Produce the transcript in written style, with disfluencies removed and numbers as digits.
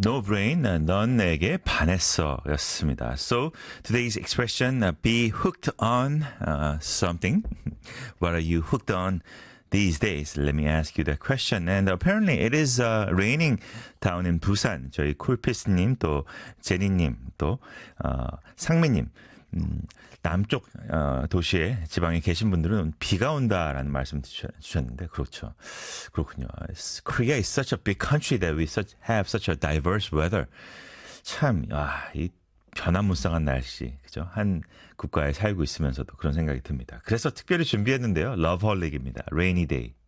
No brain, 넌 내게 반했어 였습니다. So today's expression, be hooked on something. What are you hooked on these days? Let me ask you that question. And apparently it is raining down in Busan. 저희 쿨피스님 또 제니님 또 상미님 남쪽 도시에 지방에 계신 분들은 비가 온다라는 말씀 주셨는데 그렇죠. 그렇군요. Korea is such a big country that we have such a diverse weather. 참, 이 변화무쌍한 날씨, 그죠? 한 국가에 살고 있으면서도 그런 생각이 듭니다. 그래서 특별히 준비했는데요. 러브홀릭입니다. Rainy Day.